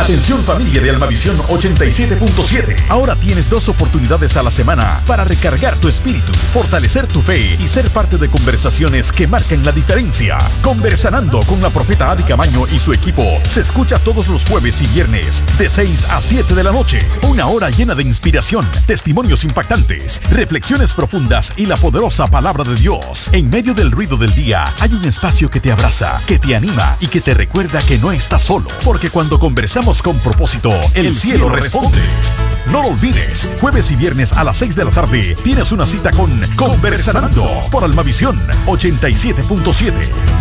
Atención familia de Almavisión 87.7. Ahora tienes 2 oportunidades a la semana para recargar tu espíritu, fortalecer tu fe y ser parte de conversaciones que marcan la diferencia. Conversanando con la profeta Adi Camaño y su equipo se escucha todos los jueves y viernes de 6 a 7 de la noche. Una hora llena de inspiración, testimonios impactantes, reflexiones profundas y la poderosa palabra de Dios. En medio del ruido del día hay un espacio que te abraza, que te anima y que te recuerda que no estás solo. Porque cuando conversamos con propósito, el cielo responde. No lo olvides, jueves y viernes a las 6 de la tarde tienes una cita con Conversando por Almavisión 87.7.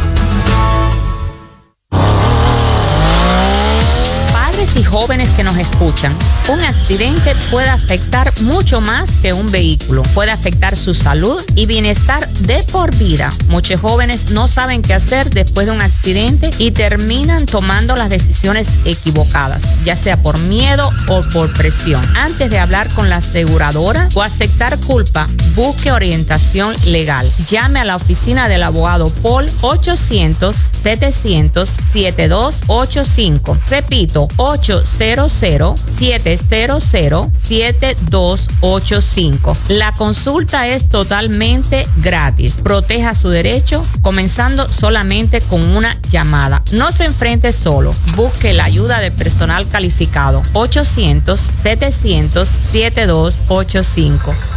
Y jóvenes que nos escuchan, un accidente puede afectar mucho más que un vehículo. Puede afectar su salud y bienestar de por vida. Muchos jóvenes no saben qué hacer después de un accidente y terminan tomando las decisiones equivocadas, ya sea por miedo o por presión. Antes de hablar con la aseguradora o aceptar culpa, busque orientación legal. Llame a la oficina del abogado Paul 800-700-7285. Repito, 800-700-7285. La consulta es totalmente gratis. Proteja su derecho comenzando solamente con una llamada. No se enfrente solo. Busque la ayuda de personal calificado. 800-700-7285.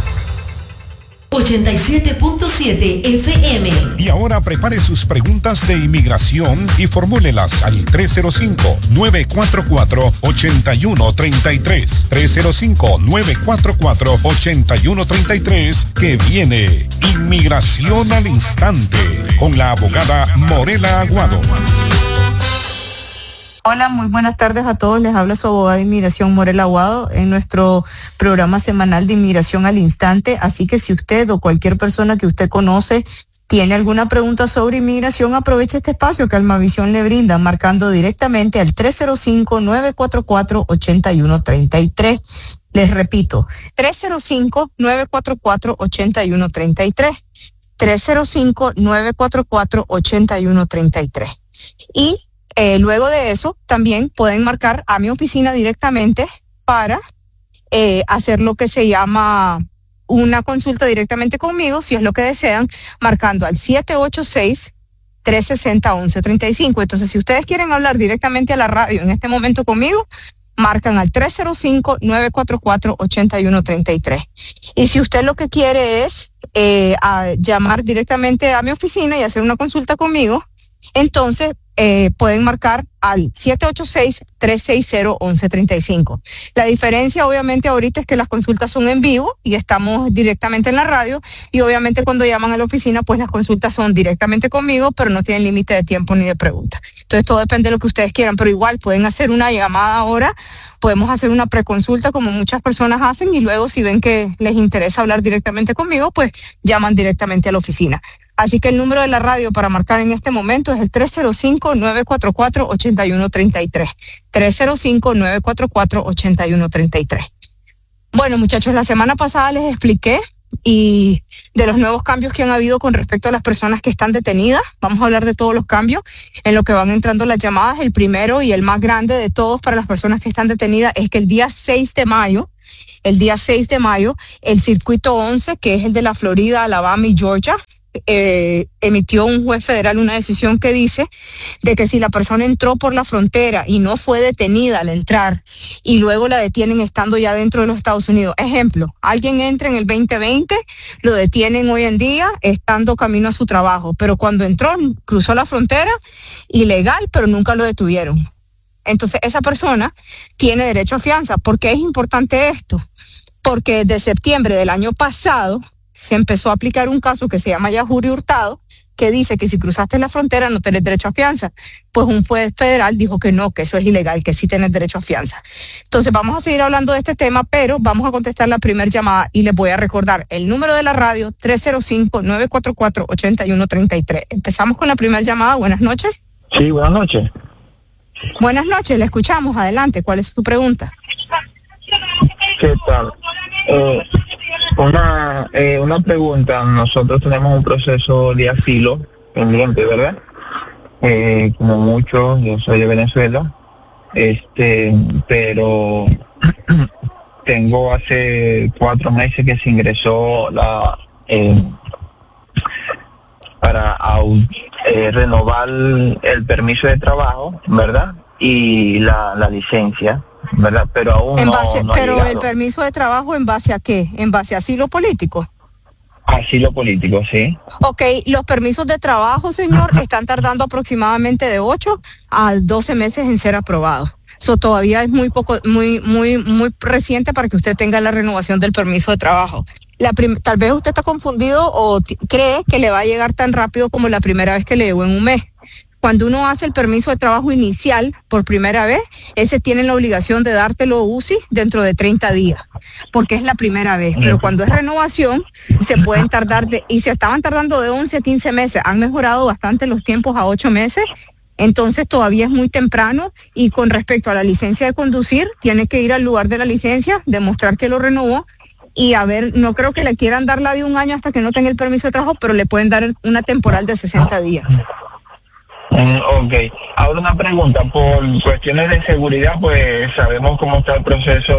87.7 FM. Y ahora prepare sus preguntas de inmigración y formúlelas al 305-944-8133. 305-944-8133, que viene Inmigración al Instante con la abogada Morela Aguado. Hola, muy buenas tardes a todos. Les habla su abogada de inmigración, Morela Aguado, en nuestro programa semanal de Inmigración al Instante. Así que si usted o cualquier persona que usted conoce tiene alguna pregunta sobre inmigración, aproveche este espacio que Almavisión le brinda, marcando directamente al 305-944-8133. Les repito, 305-944-8133. 305-944-8133. Y luego de eso, también pueden marcar a mi oficina directamente para hacer lo que se llama una consulta directamente conmigo, si es lo que desean, marcando al 786-360-1135. Entonces, si ustedes quieren hablar directamente a la radio en este momento conmigo, marcan al 305-944-8133. Y si usted lo que quiere es llamar directamente a mi oficina y hacer una consulta conmigo, entonces pueden marcar al 786-360-1135. La diferencia obviamente ahorita es que las consultas son en vivo y estamos directamente en la radio, y obviamente cuando llaman a la oficina pues las consultas son directamente conmigo, pero no tienen límite de tiempo ni de preguntas. Entonces todo depende de lo que ustedes quieran, pero igual pueden hacer una llamada ahora, podemos hacer una preconsulta como muchas personas hacen, y luego si ven que les interesa hablar directamente conmigo, pues llaman directamente a la oficina. Así que el número de la radio para marcar en este momento es el 305-944-8133. 305-944-8133. Bueno, muchachos, la semana pasada les expliqué y de los nuevos cambios que han habido con respecto a las personas que están detenidas. Vamos a hablar de todos los cambios en lo que van entrando las llamadas. El primero y el más grande de todos para las personas que están detenidas es que el día 6 de mayo, el circuito 11, que es el de la Florida, Alabama y Georgia, emitió un juez federal una decisión que dice de que si la persona entró por la frontera y no fue detenida al entrar y luego la detienen estando ya dentro de los Estados Unidos. Ejemplo, alguien entra en el 2020, lo detienen hoy en día estando camino a su trabajo, pero cuando entró, cruzó la frontera ilegal, pero nunca lo detuvieron. Entonces esa persona tiene derecho a fianza. ¿Por qué es importante esto? Porque desde septiembre del año pasado se empezó a aplicar un caso que se llama Yajuri Hurtado, que dice que si cruzaste la frontera no tenés derecho a fianza. Pues un juez federal dijo que no, que eso es ilegal, que sí tenés derecho a fianza. Entonces vamos a seguir hablando de este tema, pero vamos a contestar la primera llamada y les voy a recordar el número de la radio, 305-944-8133. Empezamos con la primera llamada. Buenas noches. Sí, buenas noches. Buenas noches, le escuchamos. Adelante, ¿cuál es su pregunta? ¿Qué tal? Una pregunta. Nosotros tenemos un proceso de asilo pendiente, ¿verdad? Como muchos, yo soy de Venezuela pero tengo hace 4 meses que se ingresó para renovar el permiso de trabajo, ¿verdad? Y la licencia, ¿verdad? Pero aún no ha llegado. ¿El permiso de trabajo en base a qué? ¿En base a asilo político? Asilo político, sí. Ok, los permisos de trabajo, señor, están tardando aproximadamente de 8 a 12 meses en ser aprobados. Eso todavía es muy reciente para que usted tenga la renovación del permiso de trabajo. Tal vez usted está confundido o cree que le va a llegar tan rápido como la primera vez que le llegó en un mes. Cuando uno hace el permiso de trabajo inicial por primera vez, ese tiene la obligación de dártelo UCI dentro de 30 días, porque es la primera vez. Pero cuando es renovación, se pueden tardar y se estaban tardando de 11 a 15 meses. Han mejorado bastante los tiempos a 8 meses. Entonces todavía es muy temprano, y con respecto a la licencia de conducir, tiene que ir al lugar de la licencia, demostrar que lo renovó, y a ver, no creo que le quieran dar la de 1 año hasta que no tenga el permiso de trabajo, pero le pueden dar una temporal de 60 días. Ok, ahora una pregunta, por cuestiones de seguridad, pues sabemos cómo está el proceso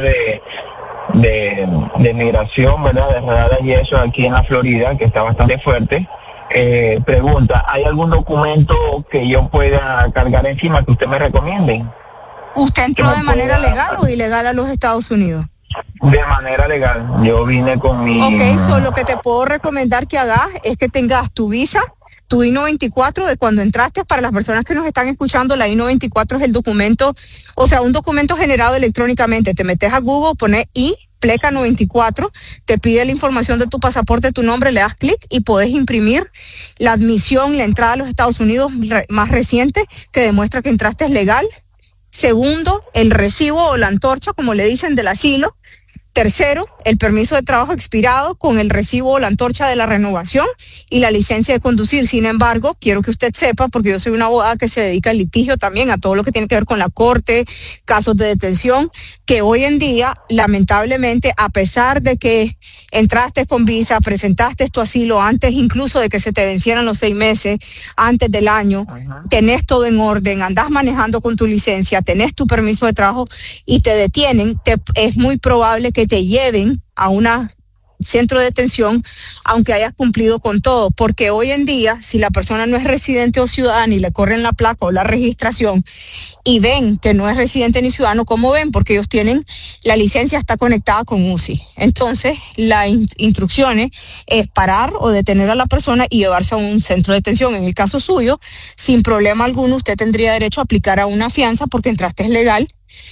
de migración, ¿verdad? De radar y eso aquí en la Florida, que está bastante fuerte. Pregunta, ¿hay algún documento que yo pueda cargar encima que usted me recomiende? ¿Usted entró de manera legal o ilegal a los Estados Unidos? De manera legal, yo vine con mi... Ok, lo que te puedo recomendar que hagas es que tengas tu visa, tu I-94 de cuando entraste. Para las personas que nos están escuchando, la I-94 es el documento, o sea, un documento generado electrónicamente. Te metes a Google, pones Pleca 94, te pide la información de tu pasaporte, tu nombre, le das clic y podés imprimir la admisión, la entrada a los Estados Unidos más reciente, que demuestra que entraste legal. Segundo, el recibo o la antorcha, como le dicen, del asilo. Tercero, el permiso de trabajo expirado con el recibo o la antorcha de la renovación y la licencia de conducir. Sin embargo, quiero que usted sepa, porque yo soy una abogada que se dedica al litigio también, a todo lo que tiene que ver con la corte, casos de detención, que hoy en día, lamentablemente, a pesar de que entraste con visa, presentaste tu asilo antes incluso de que se te vencieran los 6 meses, antes del año, tenés todo en orden, andás manejando con tu licencia, tenés tu permiso de trabajo y te detienen, es muy probable que te lleven a un centro de detención, aunque hayas cumplido con todo, porque hoy en día, si la persona no es residente o ciudadana y le corren la placa o la registración y ven que no es residente ni ciudadano, ¿cómo ven? Porque ellos tienen, la licencia está conectada con UCI. Entonces, las instrucciones es parar o detener a la persona y llevarse a un centro de detención. En el caso suyo, sin problema alguno, usted tendría derecho a aplicar a una fianza porque entraste legal.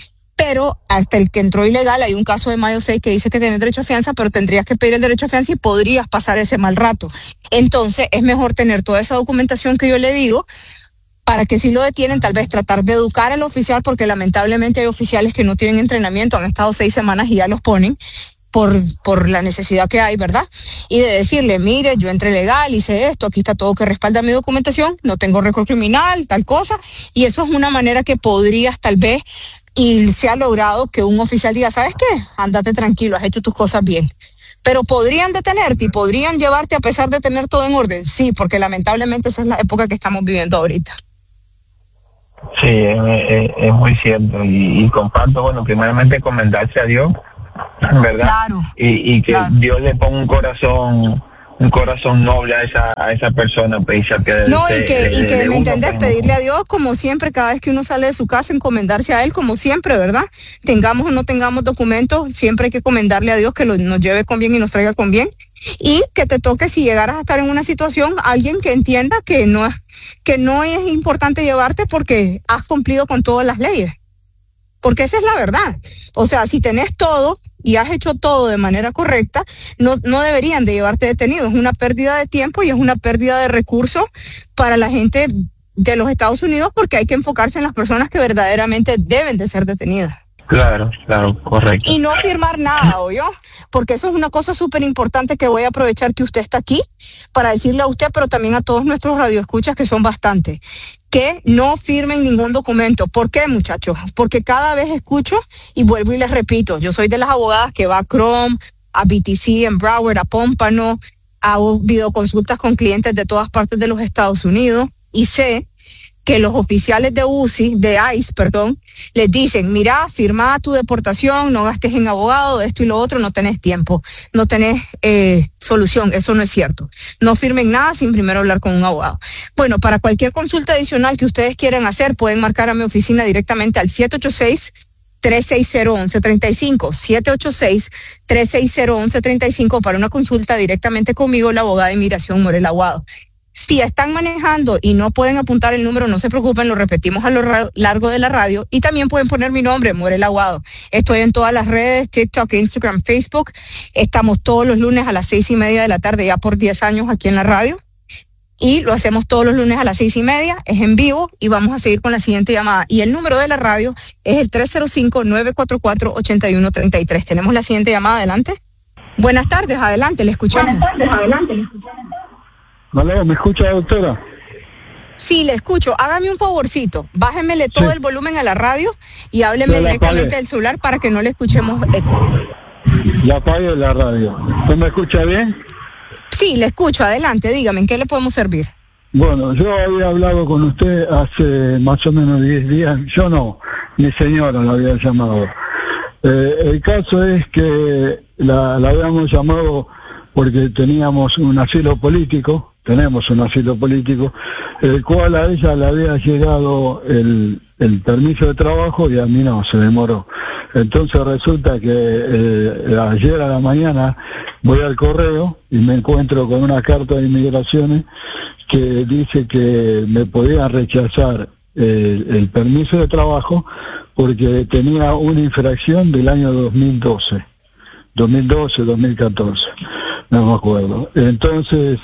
Pero hasta el que entró ilegal, hay un caso de Mayo 6 que dice que tienes derecho a fianza, pero tendrías que pedir el derecho a fianza y podrías pasar ese mal rato. Entonces es mejor tener toda esa documentación que yo le digo, para que si lo detienen, tal vez tratar de educar al oficial, porque lamentablemente hay oficiales que no tienen entrenamiento, han estado 6 semanas y ya los ponen por la necesidad que hay, ¿verdad? Y de decirle, mire, yo entré legal, hice esto, aquí está todo que respalda mi documentación, no tengo récord criminal, tal cosa, y eso es una manera que podrías tal vez, y se ha logrado que un oficial diga, ¿sabes qué? Ándate tranquilo, has hecho tus cosas bien. Pero podrían detenerte y podrían llevarte a pesar de tener todo en orden. Sí, porque lamentablemente esa es la época que estamos viviendo ahorita. Sí, es muy cierto. Y comparto, bueno, primeramente encomendarse a Dios, ¿verdad? Claro. Y que claro, Dios le ponga un corazón noble a esa persona, pues, que no, y que me entendés, pedirle a Dios, como siempre, cada vez que uno sale de su casa, encomendarse a Él, como siempre, ¿verdad? Tengamos o no tengamos documentos, siempre hay que encomendarle a Dios que nos lleve con bien y nos traiga con bien, y que te toque, si llegaras a estar en una situación, alguien que entienda que no es importante llevarte porque has cumplido con todas las leyes, porque esa es la verdad. O sea, si tenés todo y has hecho todo de manera correcta, no deberían de llevarte detenido. Es una pérdida de tiempo y es una pérdida de recursos para la gente de los Estados Unidos, porque hay que enfocarse en las personas que verdaderamente deben de ser detenidas. Claro, correcto. Y no firmar nada, ¿oyó? Porque eso es una cosa súper importante que voy a aprovechar que usted está aquí para decirle a usted, pero también a todos nuestros radioescuchas, que son bastantes, que no firmen ningún documento. ¿Por qué, muchachos? Porque cada vez escucho, y vuelvo y les repito, yo soy de las abogadas que va a Chrome, a BTC, en Broward, a Pómpano, hago videoconsultas con clientes de todas partes de los Estados Unidos, y sé que los oficiales de ICE, les dicen, mira, firma tu deportación, no gastes en abogado, esto y lo otro, no tenés tiempo, no tenés solución. Eso no es cierto. No firmen nada sin primero hablar con un abogado. Bueno, para cualquier consulta adicional que ustedes quieran hacer, pueden marcar a mi oficina directamente al 786-360-1135, 786-360-1135 para una consulta directamente conmigo, la abogada de inmigración Morela Aguado. Si están manejando y no pueden apuntar el número, no se preocupen, lo repetimos a lo largo de la radio, y también pueden poner mi nombre, Morela Aguado. Estoy en todas las redes, TikTok, Instagram, Facebook. Estamos todos los lunes a las 6:30 de la tarde, ya por 10 años aquí en la radio. Y lo hacemos todos los lunes a las 6:30, es en vivo, y vamos a seguir con la siguiente llamada. Y el número de la radio es el 305-944-8133. Tenemos la siguiente llamada, adelante. Buenas tardes, adelante, le escuchamos. Vale, ¿me escucha, doctora? Sí, le escucho. Hágame un favorcito, bájemele todo el volumen a la radio y hábleme directamente del celular para que no le escuchemos eco. La apague la radio. ¿No me escucha bien? Sí, le escucho. Adelante, dígame, ¿en qué le podemos servir? Bueno, yo había hablado con usted hace más o menos 10 días. Yo no, mi señora la había llamado. El caso es que la habíamos llamado porque tenemos un asilo político, el cual a ella le había llegado el permiso de trabajo y a mí no, se demoró. Entonces resulta que ayer a la mañana voy al correo y me encuentro con una carta de inmigraciones que dice que me podían rechazar el permiso de trabajo porque tenía una infracción del año 2012, 2014, no me acuerdo. Entonces,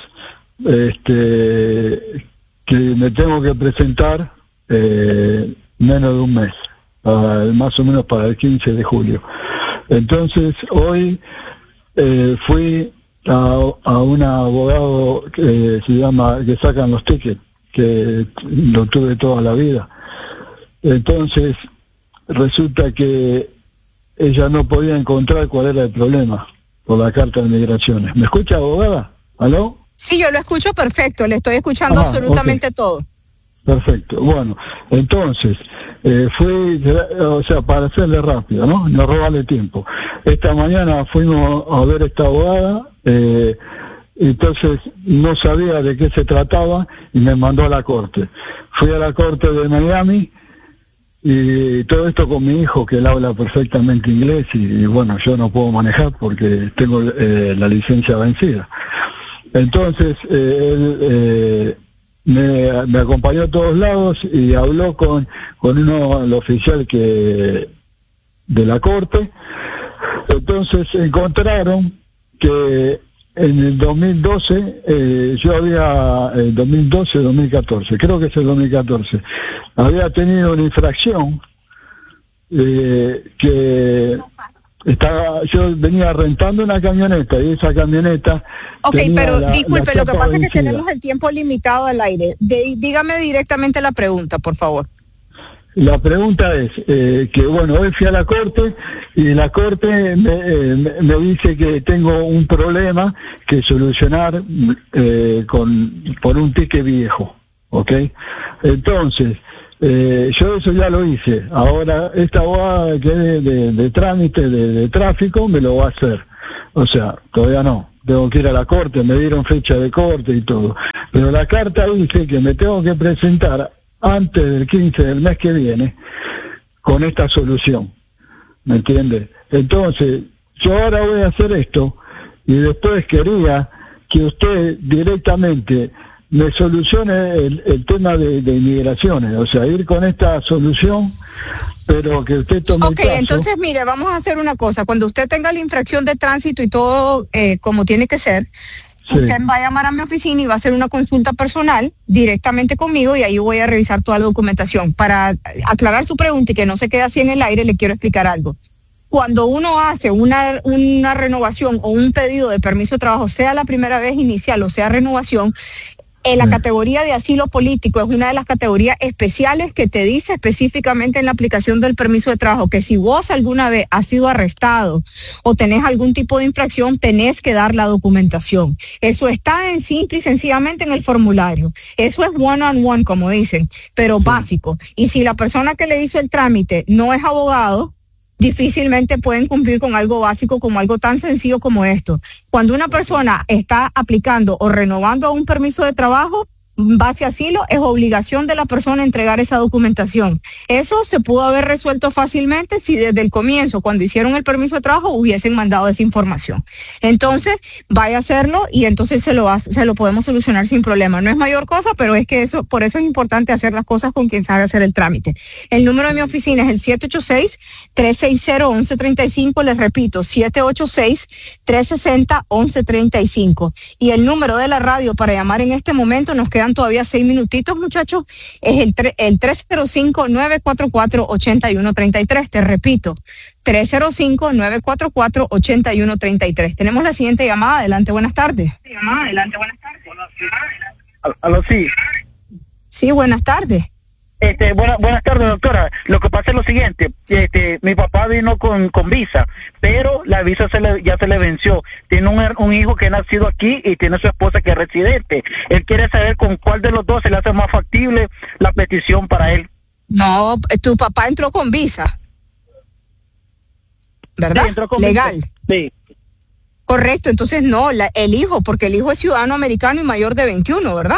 que me tengo que presentar menos de un mes, más o menos para el 15 de julio. Entonces, hoy fui a un abogado que se llama, que sacan los tickets, que lo tuve toda la vida. Entonces, resulta que ella no podía encontrar cuál era el problema por la carta de migraciones. ¿Me escucha, abogada? ¿Aló? Sí, yo lo escucho perfecto, le estoy escuchando absolutamente todo. Perfecto, bueno, entonces, fui, o sea, para hacerle rápido, ¿no? No robarle tiempo. Esta mañana fuimos a ver a esta abogada, entonces no sabía de qué se trataba y me mandó a la corte. Fui a la corte de Miami y todo esto con mi hijo, que él habla perfectamente inglés y bueno, yo no puedo manejar porque tengo la licencia vencida. Entonces, él me acompañó a todos lados y habló con el oficial de la corte. Entonces encontraron que en el 2012, yo había, 2014, creo que es el 2014, había tenido una infracción que yo venía rentando una camioneta y esa camioneta... Ok, pero disculpe, lo que pasa es que tenemos el tiempo limitado al aire. Dígame directamente la pregunta, por favor. La pregunta es que, bueno, hoy fui a la corte y la corte me dice que tengo un problema que solucionar por un ticket viejo, ¿ok? Entonces... yo eso ya lo hice. Ahora esta abogada que es de trámite, de tráfico, me lo va a hacer. O sea, todavía no. Tengo que ir a la corte, me dieron fecha de corte y todo. Pero la carta dice que me tengo que presentar antes del 15 del mes que viene con esta solución. ¿Me entiende? Entonces, yo ahora voy a hacer esto y después quería que usted directamente me solucione el tema de inmigraciones, o sea, ir con esta solución, pero que usted tome el caso. Entonces, mire, vamos a hacer una cosa. Cuando usted tenga la infracción de tránsito y todo como tiene que ser, usted va a llamar a mi oficina y va a hacer una consulta personal directamente conmigo y ahí voy a revisar toda la documentación. Para aclarar su pregunta y que no se quede así en el aire, le quiero explicar algo. Cuando uno hace una renovación o un pedido de permiso de trabajo, sea la primera vez inicial o sea renovación, La categoría de asilo político es una de las categorías especiales que te dice específicamente en la aplicación del permiso de trabajo que si vos alguna vez has sido arrestado o tenés algún tipo de infracción, tenés que dar la documentación. Eso está simple y sencillamente en el formulario. Eso es one-on-one, como dicen, pero básico. Y si la persona que le hizo el trámite no es abogado, difícilmente pueden cumplir con algo básico como algo tan sencillo como esto. Cuando una persona está aplicando o renovando un permiso de trabajo, base asilo, es obligación de la persona entregar esa documentación. Eso se pudo haber resuelto fácilmente si desde el comienzo, cuando hicieron el permiso de trabajo, hubiesen mandado esa información. Entonces, vaya a hacerlo y entonces se lo podemos solucionar sin problema. No es mayor cosa, pero es que por eso es importante hacer las cosas con quien sabe hacer el trámite. El número de mi oficina es el 786-360-1135, les repito, 786-360-1135. Y el número de la radio para llamar en este momento, nos quedan todavía 6 minutitos, muchachos, es el 305-944-8133. Te repito, 305-944-8133. Tenemos la siguiente llamada. Adelante, buenas tardes. Aló, sí. Sí, buenas tardes. Buenas tardes, doctora. Lo que pasa es lo siguiente, mi papá vino con visa, pero la visa ya se le venció. Tiene un hijo que ha nacido aquí y tiene su esposa que es residente. Él quiere saber con cuál de los dos se le hace más factible la petición para él. No, tu papá entró con visa, ¿verdad? Sí, entró con legal. Visa. Sí. Correcto, entonces no, el hijo, porque el hijo es ciudadano americano y mayor de 21, ¿verdad?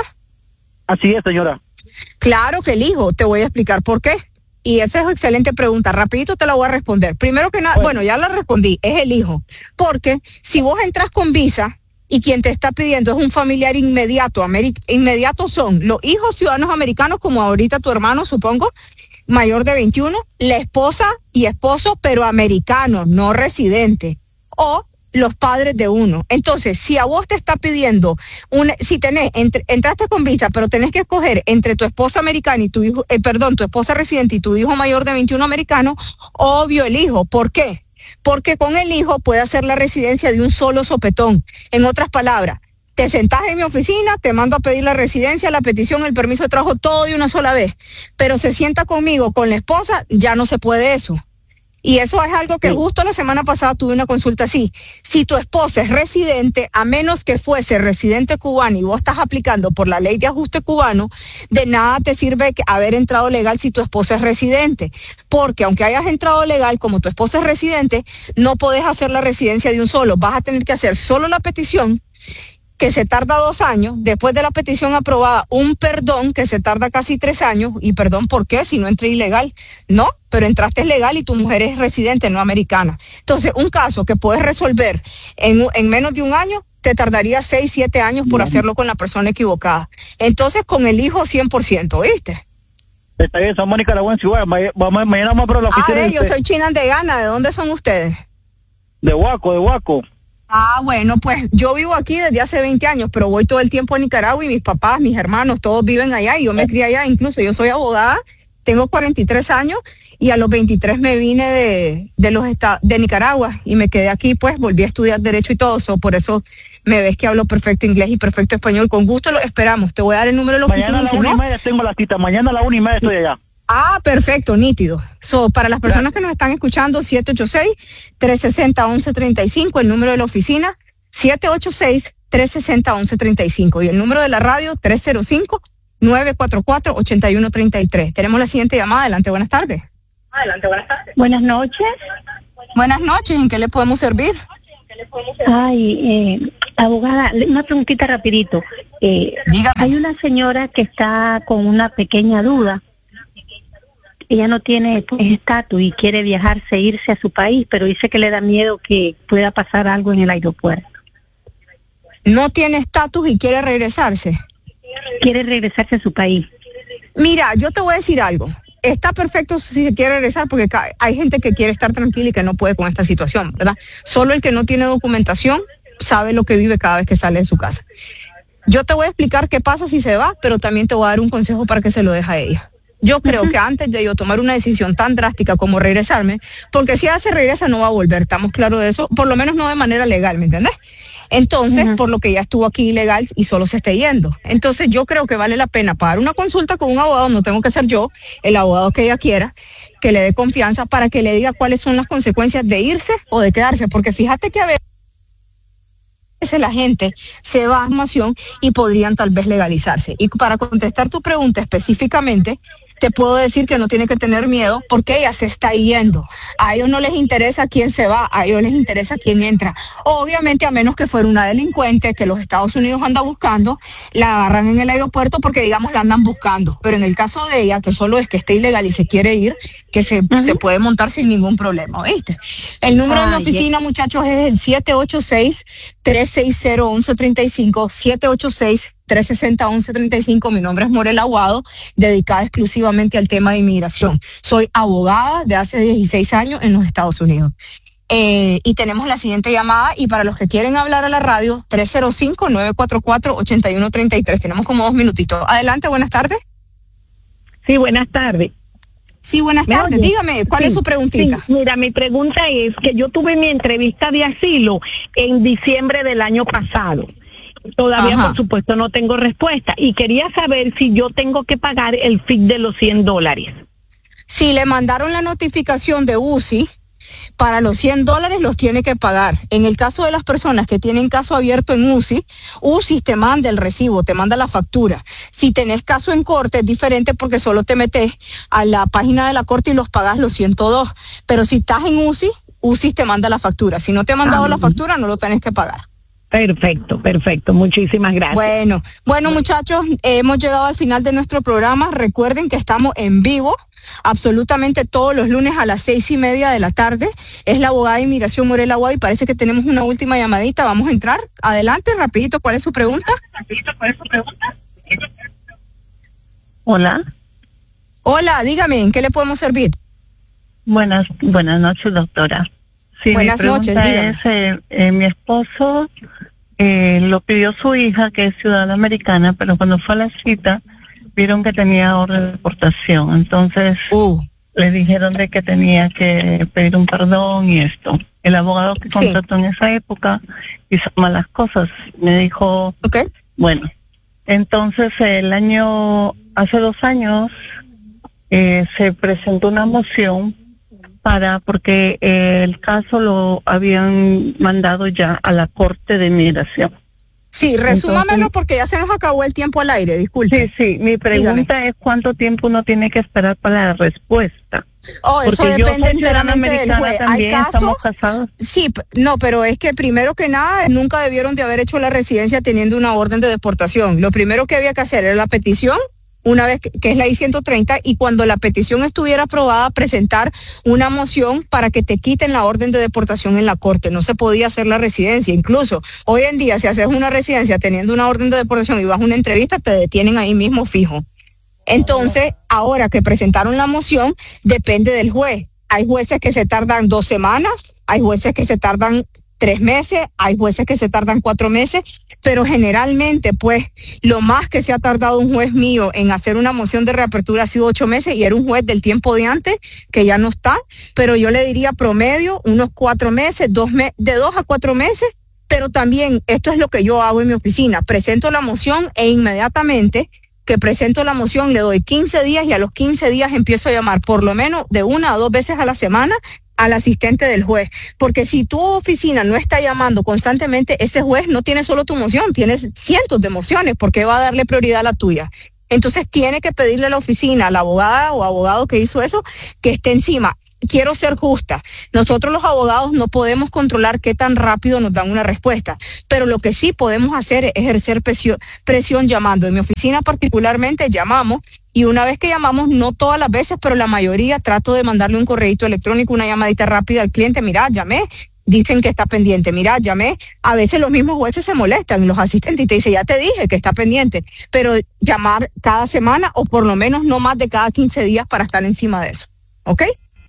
Así es, señora. Claro que el hijo, te voy a explicar por qué. Y esa es una excelente pregunta, rapidito te la voy a responder. Primero que nada, bueno, ya la respondí, es el hijo. Porque si vos entras con visa y quien te está pidiendo es un familiar inmediato, inmediatos son los hijos ciudadanos americanos, como ahorita tu hermano, supongo, mayor de 21, la esposa y esposo, pero americanos, no residentes, o los padres de uno. Entonces, si a vos te está pidiendo, si entraste con visa, pero tenés que escoger entre tu esposa americana y tu hijo, tu esposa residente y tu hijo mayor de 21 americano, obvio el hijo. ¿Por qué? Porque con el hijo puede hacer la residencia de un solo sopetón. En otras palabras, te sentás en mi oficina, te mando a pedir la residencia, la petición, el permiso de trabajo, todo de una sola vez. Pero se sienta conmigo, con la esposa, ya no se puede eso. Y eso es algo que justo la semana pasada tuve una consulta así. Si tu esposa es residente, a menos que fuese residente cubano y vos estás aplicando por la ley de ajuste cubano, de nada te sirve haber entrado legal si tu esposa es residente. Porque aunque hayas entrado legal, como tu esposa es residente, no podés hacer la residencia de un solo. Vas a tener que hacer solo la petición, que se tarda 2 años, después de la petición aprobada, un perdón que se tarda casi 3 años, y perdón, ¿por qué? Si no entré ilegal. No, pero entraste legal y tu mujer es residente, no americana. Entonces, un caso que puedes resolver en menos de 1 año, te tardaría 6, 7 años por hacerlo con la persona equivocada. Entonces, con el hijo 100%, ¿viste? Está bien, somos nicaragüenses, mañana vamos para la oficina. Yo soy china de Ghana. ¿De dónde son ustedes? De Huaco. Ah, bueno, pues yo vivo aquí desde hace 20 años, pero voy todo el tiempo a Nicaragua y mis papás, mis hermanos, todos viven allá y yo me crié allá. Incluso yo soy abogada, tengo 43 años y a los 23 me vine de Nicaragua y me quedé aquí, pues volví a estudiar Derecho y todo eso. Por eso me ves que hablo perfecto inglés y perfecto español. Con gusto lo esperamos. Te voy a dar el número de la oficina. Mañana a la 1:30 tengo la cita, mañana a la 1:30 estoy allá. Ah, perfecto, nítido. Para las personas que nos están escuchando, 786-360-1135, el número de la oficina, 786-360-1135, y el número de la radio, 305-944-8133. Tenemos la siguiente llamada. Adelante, buenas tardes. Buenas noches. Buenas noches, ¿en qué le podemos servir? Ay, abogada, una preguntita rapidito. Dígame. Hay una señora que está con una pequeña duda. Ella no tiene estatus y quiere viajarse, irse a su país, pero dice que le da miedo que pueda pasar algo en el aeropuerto. No tiene estatus y quiere regresarse. Quiere regresarse a su país. Mira, yo te voy a decir algo. Está perfecto si se quiere regresar, porque hay gente que quiere estar tranquila y que no puede con esta situación, ¿verdad? Solo el que no tiene documentación sabe lo que vive cada vez que sale de su casa. Yo te voy a explicar qué pasa si se va, pero también te voy a dar un consejo para que se lo deje a ella. Yo creo que antes de yo tomar una decisión tan drástica como regresarme, porque si ella se regresa no va a volver, estamos claros de eso, por lo menos no de manera legal, ¿me entiendes? Entonces, por lo que ya estuvo aquí ilegal y solo se esté yendo. Entonces, yo creo que vale la pena pagar una consulta con un abogado, no tengo que ser yo, el abogado que ella quiera, que le dé confianza para que le diga cuáles son las consecuencias de irse o de quedarse, porque fíjate que a veces la gente se va a información y podrían tal vez legalizarse. Y para contestar tu pregunta específicamente, te puedo decir que no tiene que tener miedo porque ella se está yendo. A ellos no les interesa quién se va, a ellos les interesa quién entra. Obviamente, a menos que fuera una delincuente que los Estados Unidos anda buscando, la agarran en el aeropuerto porque, digamos, la andan buscando. Pero en el caso de ella, que solo es que esté ilegal y se quiere ir, que se puede montar sin ningún problema, ¿viste? El número de mi oficina, muchachos, es el 786-360-1135, 786-360-1135. Mi nombre es Morela Aguado, dedicada exclusivamente al tema de inmigración. Soy abogada de hace 16 años en los Estados Unidos. Y tenemos la siguiente llamada, y para los que quieren hablar a la radio, 305-944-8133. Tenemos como 2 minutitos. Adelante, buenas tardes. Sí, buenas tardes. Sí, buenas tardes. Dígame, ¿cuál es su preguntita? Sí, mira, mi pregunta es que yo tuve mi entrevista de asilo en diciembre del año pasado. Todavía, por supuesto, no tengo respuesta. Y quería saber si yo tengo que pagar el fee de los $100. Si le mandaron la notificación de UCI, para los $100 los tiene que pagar. En el caso de las personas que tienen caso abierto en UCI te manda el recibo, te manda la factura. Si tenés caso en corte es diferente porque solo te metes a la página de la corte y los pagas los 102. Pero si estás en UCI te manda la factura. Si no te ha mandado la factura, no lo tenés que pagar. Perfecto, muchísimas gracias. Bueno muchachos, hemos llegado al final de nuestro programa. Recuerden que estamos en vivo absolutamente todos los lunes a las 6:30 de la tarde. Es la abogada de inmigración Morela Aguado y parece que tenemos una última llamadita. Vamos a entrar. Adelante, rapidito, ¿cuál es su pregunta? Hola, dígame, ¿en qué le podemos servir? buenas noches, doctora. Sí, buenas noches, dígame. Mi esposo lo pidió su hija, que es ciudadana americana, pero cuando fue a la cita vieron que tenía orden de deportación. Entonces le dijeron de que tenía que pedir un perdón y esto. El abogado que contrató en esa época hizo malas cosas. Me dijo, bueno, entonces hace 2 años se presentó una moción porque el caso lo habían mandado ya a la Corte de Inmigración. Sí, resúmamelo porque ya se nos acabó el tiempo al aire, disculpe. Sí, mi pregunta es ¿cuánto tiempo uno tiene que esperar para la respuesta? Eso depende enteramente del juez. También estamos casados. Sí, no, pero es que primero que nada, nunca debieron de haber hecho la residencia teniendo una orden de deportación. Lo primero que había que hacer era la petición, una vez que es la I-130, y cuando la petición estuviera aprobada, presentar una moción para que te quiten la orden de deportación en la corte. No se podía hacer la residencia. Incluso hoy en día, si haces una residencia teniendo una orden de deportación y vas a una entrevista, te detienen ahí mismo fijo. Entonces, ahora que presentaron la moción, depende del juez. Hay jueces que se tardan 2 semanas, hay jueces que se tardan 3 meses, hay jueces que se tardan 4 meses, pero generalmente, pues, lo más que se ha tardado un juez mío en hacer una moción de reapertura ha sido 8 meses, y era un juez del tiempo de antes, que ya no está, pero yo le diría promedio, unos 4 meses, de 2 a 4 meses, pero también, esto es lo que yo hago en mi oficina, presento la moción e inmediatamente que presento la moción le doy 15 días y a los 15 días empiezo a llamar por lo menos de 1 a 2 veces a la semana al asistente del juez, porque si tu oficina no está llamando constantemente, ese juez no tiene solo tu moción, tiene cientos de mociones, porque va a darle prioridad a la tuya. Entonces tiene que pedirle a la oficina, a la abogada o abogado que hizo eso, que esté encima. Quiero ser justa, nosotros los abogados no podemos controlar qué tan rápido nos dan una respuesta, pero lo que sí podemos hacer es ejercer presión llamando. En mi oficina particularmente llamamos, y una vez que llamamos, no todas las veces, pero la mayoría, trato de mandarle un correíto electrónico, una llamadita rápida al cliente. Mira, llamé, dicen que está pendiente, mira, llamé. A veces los mismos jueces se molestan, los asistentes, y te dicen, ya te dije que está pendiente, pero llamar cada semana o por lo menos no más de cada 15 días para estar encima de eso, ¿ok?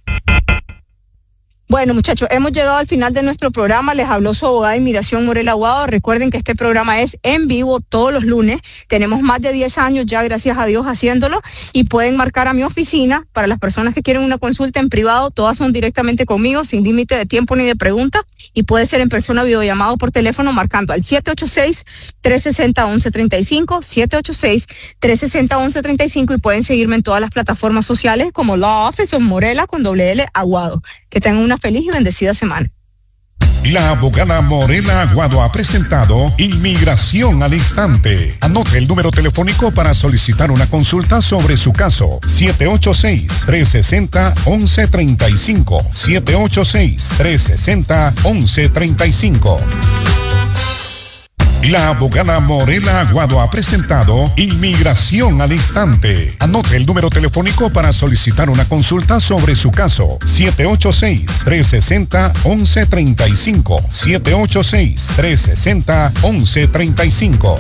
Bueno, muchachos, hemos llegado al final de nuestro programa. Les habló su abogada de inmigración, Morela Aguado. Recuerden que este programa es en vivo todos los lunes. Tenemos más de 10 años ya, gracias a Dios, haciéndolo, y pueden marcar a mi oficina para las personas que quieren una consulta en privado. Todas son directamente conmigo, sin límite de tiempo ni de preguntas, y puede ser en persona o videollamado por teléfono marcando al 786-360-1135, 786-360-1135 y pueden seguirme en todas las plataformas sociales como Law Office o Morela con L Aguado. Que tengan una feliz y bendecida semana. La abogada Morela Aguado ha presentado Inmigración al Instante. Anote el número telefónico para solicitar una consulta sobre su caso. 786-360-1135. 786-360-1135. La abogada Morela Aguado ha presentado Inmigración al Instante. Anote el número telefónico para solicitar una consulta sobre su caso. 786-360-1135. 786-360-1135.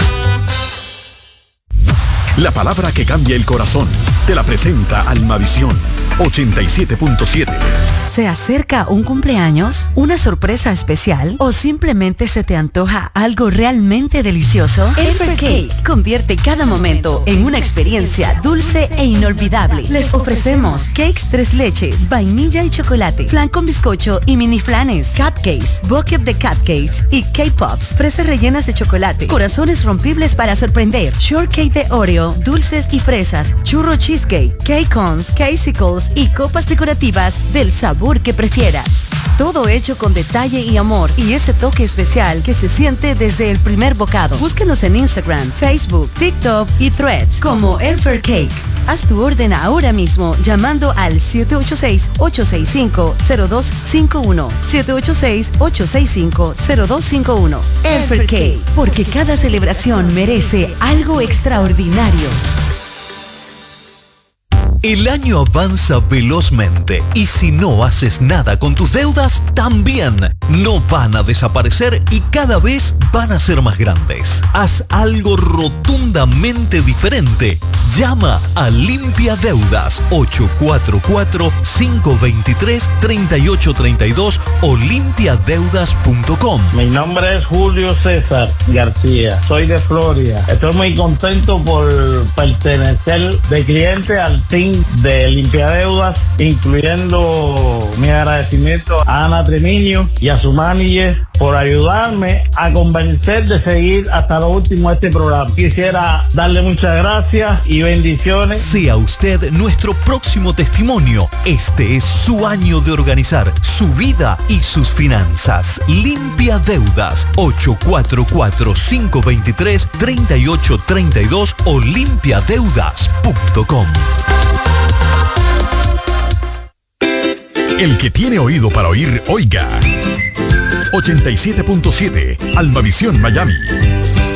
La palabra que cambia el corazón te la presenta Almavisión 87.7. ¿Se acerca un cumpleaños, una sorpresa especial o simplemente se te antoja algo realmente delicioso? Elfer Cake convierte cada momento en una experiencia dulce e inolvidable. Les ofrecemos cakes 3 leches, vainilla y chocolate, flan con bizcocho y mini flanes, cupcakes, bucket de cupcakes y K-Pops, fresas rellenas de chocolate, corazones rompibles para sorprender, shortcake de Oreo, dulces y fresas, churro cheesecake, cake cones, casicles y copas decorativas del sabor que prefieras. Todo hecho con detalle y amor y ese toque especial que se siente desde el primer bocado. Búsquenos en Instagram, Facebook, TikTok y Threads como Elfer Cake. Haz tu orden ahora mismo llamando al 786-865-0251. 786-865-0251. Elfer Cake, porque cada celebración merece algo extraordinario. El año avanza velozmente y si no haces nada con tus deudas, también no van a desaparecer y cada vez van a ser más grandes. Haz algo rotundamente diferente. Llama a Limpia Deudas 844-523-3832 o limpiadeudas.com. Mi nombre es Julio César García, soy de Florida. Estoy muy contento por pertenecer de cliente al team de Limpia Deudas, incluyendo mi agradecimiento a Ana Tremiño y a su manager por ayudarme a convencer de seguir hasta lo último este programa. Quisiera darle muchas gracias y bendiciones. Sea usted nuestro próximo testimonio. Este es su año de organizar su vida y sus finanzas. Limpia Deudas 844-523-3832 o limpiadeudas.com. El que tiene oído para oír, oiga. 87.7 Almavisión Miami.